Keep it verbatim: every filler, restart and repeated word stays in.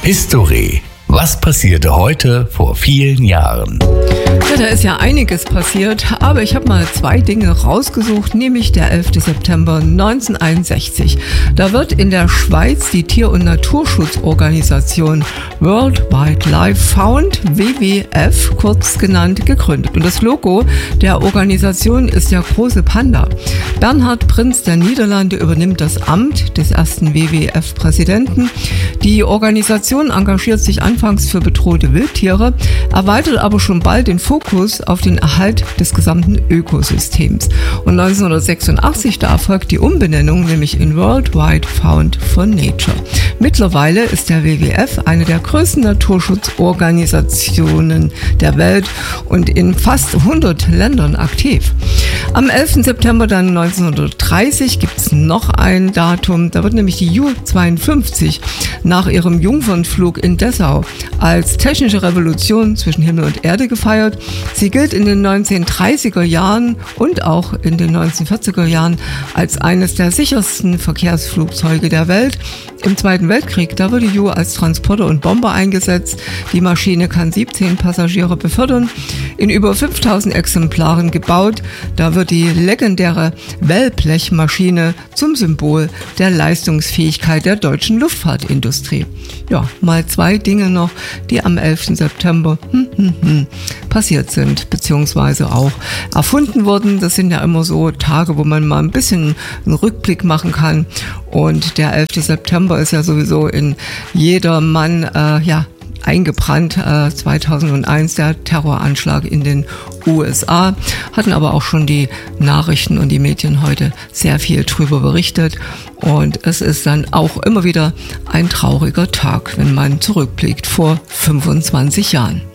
History. Was passierte heute vor vielen Jahren? Ja, da ist ja einiges passiert, aber ich habe mal zwei Dinge rausgesucht, nämlich der elfter September neunzehnhunderteinundsechzig. Da wird in der Schweiz die Tier- und Naturschutzorganisation World Wildlife Fund, W W F kurz genannt, gegründet. Und das Logo der Organisation ist der große Panda. Bernhard Prinz der Niederlande übernimmt das Amt des ersten W W F-Präsidenten. Die Organisation engagiert sich anfangs für bedrohte Wildtiere, erweitert aber schon bald den Fokus auf den Erhalt des gesamten Ökosystems. Und neunzehnhundertsechsundachtzig, da erfolgt die Umbenennung, nämlich in Worldwide Fund for Nature. Mittlerweile ist der W W F eine der größten Naturschutzorganisationen der Welt und in fast hundert Ländern aktiv. Am elfter September dann neunzehnhundertdreißig gibt es noch ein Datum, da wird nämlich die Ju zweiundfünfzig nach ihrem Jungfernflug in Dessau als technische Revolution zwischen Himmel und Erde gefeiert. Sie gilt in den neunzehnhundertdreißiger Jahren und auch in den neunzehnhundertvierziger Jahren als eines der sichersten Verkehrsflugzeuge der Welt. Im Zweiten Weltkrieg, da wurde Ju als Transporter und Bomber eingesetzt. Die Maschine kann siebzehn Passagiere befördern. In über fünftausend Exemplaren gebaut. Da wird die legendäre Wellblechmaschine zum Symbol der Leistungsfähigkeit der deutschen Luftfahrtindustrie. Ja, mal zwei Dinge noch, die am elfter September hm, hm, hm, passiert sind, beziehungsweise auch erfunden wurden. Das sind ja immer so Tage, wo man mal ein bisschen einen Rückblick machen kann. Und der elfter September ist ja sowieso in jedermann, äh, ja, eingebrannt, äh, zweitausendeins, der Terroranschlag in den U S A. Hatten aber auch schon die Nachrichten und die Medien heute sehr viel drüber berichtet. Und es ist dann auch immer wieder ein trauriger Tag, wenn man zurückblickt vor fünfundzwanzig Jahren.